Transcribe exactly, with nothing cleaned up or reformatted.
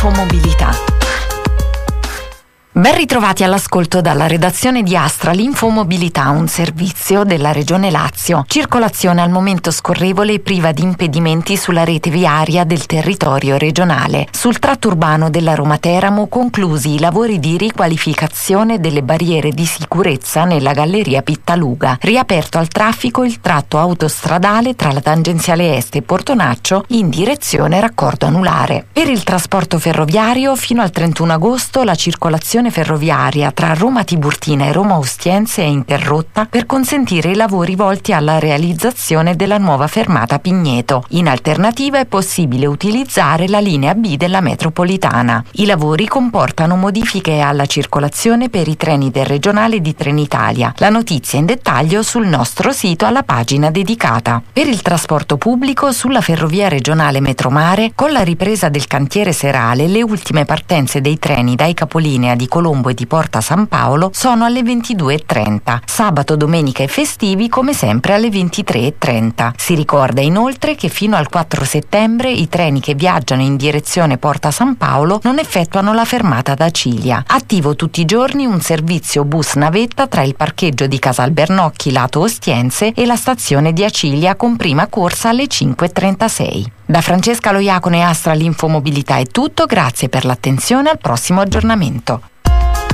Infomobilità. Ben ritrovati all'ascolto dalla redazione di Astra, l'Infomobilità, un servizio della Regione Lazio. Circolazione al momento scorrevole e priva di impedimenti sulla rete viaria del territorio regionale. Sul tratto urbano della Roma-Teramo conclusi i lavori di riqualificazione delle barriere di sicurezza nella galleria Pittaluga. Riaperto al traffico il tratto autostradale tra la tangenziale est e Portonaccio in direzione raccordo anulare. Per il trasporto ferroviario fino al trentuno agosto la circolazione ferroviaria tra Roma Tiburtina e Roma Ostiense è interrotta per consentire i lavori volti alla realizzazione della nuova fermata Pigneto. In alternativa è possibile utilizzare la linea B della metropolitana. I lavori comportano modifiche alla circolazione per i treni del regionale di Trenitalia. La notizia in dettaglio sul nostro sito alla pagina dedicata. Per il trasporto pubblico sulla ferrovia regionale Metromare, con la ripresa del cantiere serale, le ultime partenze dei treni dai capolinea di Colombo e di Porta San Paolo sono alle ventidue e trenta. Sabato, domenica e festivi come sempre alle ventitré e trenta. Si ricorda inoltre che fino al quattro settembre i treni che viaggiano in direzione Porta San Paolo non effettuano la fermata ad Acilia. Attivo tutti i giorni un servizio bus navetta tra il parcheggio di Casalbernocchi lato Ostiense e la stazione di Acilia con prima corsa alle cinque e trentasei. Da Francesca Loiacone e Astra l'Infomobilità è tutto, grazie per l'attenzione, al prossimo aggiornamento.